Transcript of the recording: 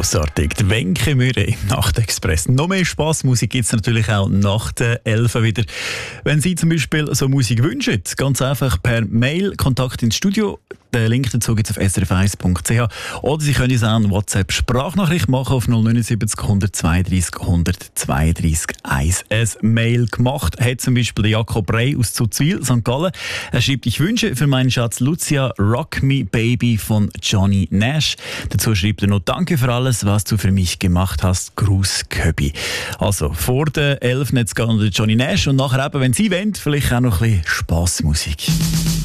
Grossartig. Die Wenke Mühre im Nachtexpress. Noch mehr Spassmusik gibt es natürlich auch nach der 11 wieder. Wenn Sie zum Beispiel so Musik wünschen, ganz einfach per Mail Kontakt ins Studio. Den Link dazu gibt es auf srf1.ch. Oder Sie können uns auch eine WhatsApp-Sprachnachricht machen auf 079 132 132 1. Ein Mail gemacht hat zum Beispiel Jakob Rey aus Zuzwil, St. Gallen. Er schreibt: Ich wünsche für meinen Schatz Lucia Rock Me Baby von Johnny Nash. Dazu schreibt er noch: Danke für alles, was du für mich gemacht hast. Gruß Köbi. Also vor der 11 jetzt geht Johnny Nash und nachher eben, wenn Sie wollen, vielleicht auch noch ein bisschen Spassmusik.